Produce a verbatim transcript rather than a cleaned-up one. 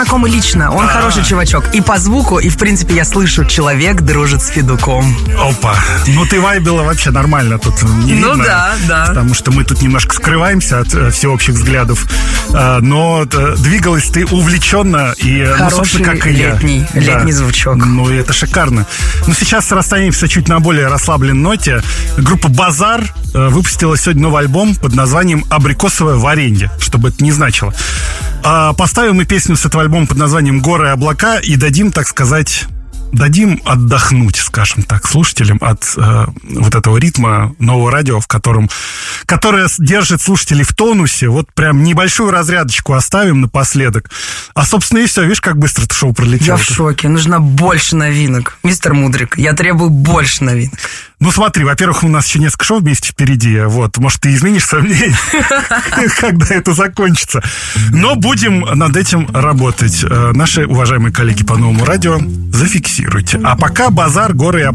знакомый лично, он А-а-а. хороший чувачок. И по звуку, и в принципе я слышу, человек дружит с Федуком. Опа, ну ты вайбила вообще нормально тут не видно. Ну да, да. Потому что мы тут немножко скрываемся от э, всеобщих взглядов. э, Но э, двигалась ты увлеченно и, хороший, ну, собственно, как и летний, я. летний да. звучок. Ну и это шикарно. Но сейчас расстанемся чуть на более расслабленной ноте. Группа «Базар» э, выпустила сегодня новый альбом под названием «Абрикосовое варенье», чтобы это не значило. А поставим мы песню с этого альбома под названием «Горы и облака» и дадим, так сказать, дадим отдохнуть, скажем так, слушателям от э, вот этого ритма нового радио, в котором, которое держит слушателей в тонусе. Вот прям небольшую разрядочку оставим напоследок. А, собственно, и все. Видишь, как быстро это шоу пролетело. Я в шоке. Нужно больше новинок. Мистер Мудрик, я требую больше новинок. Ну, смотри, во-первых, у нас еще несколько шоу вместе впереди. Вот, может, ты изменишь свое мнение, когда это закончится. Но будем над этим работать. Наши уважаемые коллеги по новому радио, зафиксируйте. А пока «Базар», «Горы и облака».